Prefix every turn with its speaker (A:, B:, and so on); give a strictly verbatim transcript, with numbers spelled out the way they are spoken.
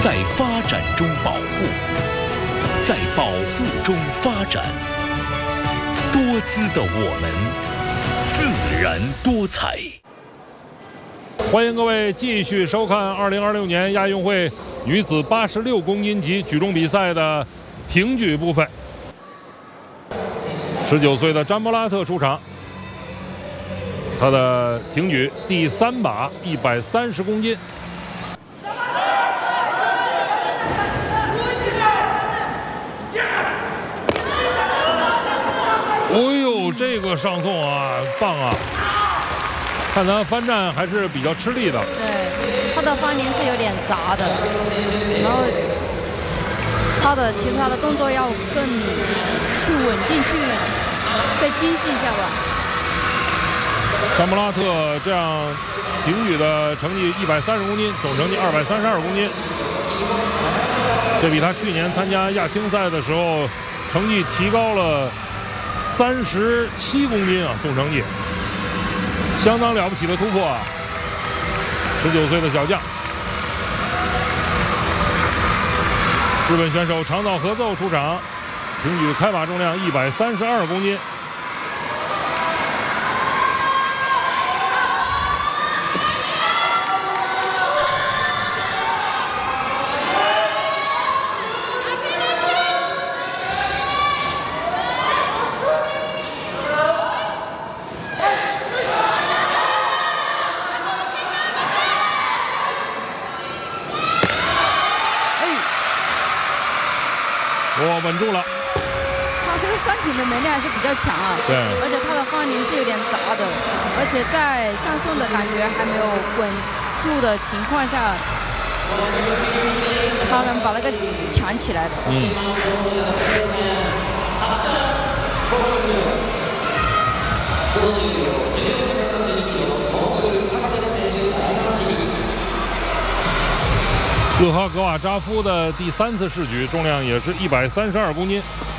A: 在发展中保护，在保护中发展。多姿的我们，自然多彩。
B: 欢迎各位继续收看二零二六年亚运会女子八十六公斤级举重比赛的挺举部分。十九岁的詹莫拉特出场，他的挺举第三把一百三十公斤。哎呦，这个上送啊，棒啊！看他翻站还是比较吃力的。
C: 对，他的翻连是有点杂的，然后他的其实他的动作要更去稳定，去再精细一下吧。
B: 詹姆拉特这样挺举的成绩一百三十公斤，总成绩二百三十二公斤，这比他去年参加亚青赛的时候成绩提高了三十七公斤啊，总成绩相当了不起的突破啊！十九岁的小将，日本选手长岛和奏出场，挺举开马重量一百三十二公斤。我稳住了。
C: 他这个上挺的能力还是比较强啊。
B: 对。
C: 而且他的翻连是有点杂的，而且在上送的感觉还没有稳住的情况下，他能把那个抢起来的。嗯。勒哈格瓦扎夫的第三次试举重量也是一百三十二公斤。